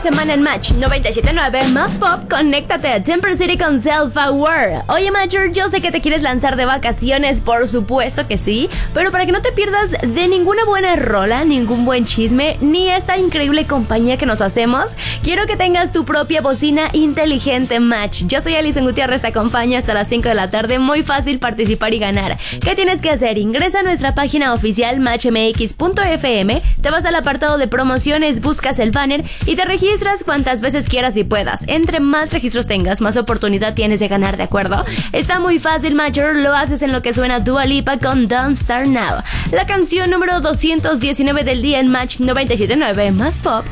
semana en Match 97.9 más pop, conéctate a Temper City con Self-Aware. Oye, Matcher, yo sé que te quieres lanzar de vacaciones, por supuesto que sí, pero para que no te pierdas de ninguna buena rola, ningún buen chisme, ni esta increíble compañía que nos hacemos, quiero que tengas tu propia bocina inteligente Match. Yo soy Alison Gutiérrez, te acompaño hasta las 5 de la tarde, muy fácil participar y ganar. ¿Qué tienes que hacer? Ingresa a nuestra página oficial matchmx.fm, te vas al apartado de promociones, buscas el banner y te registras cuantas veces quieras y puedas. Entre más registros tengas, más oportunidad tienes de ganar, ¿de acuerdo? Está muy fácil, Matcher, lo haces en lo que suena Dua Lipa con Don't Start Now, la canción número 219 del día en Match 97.9 más pop.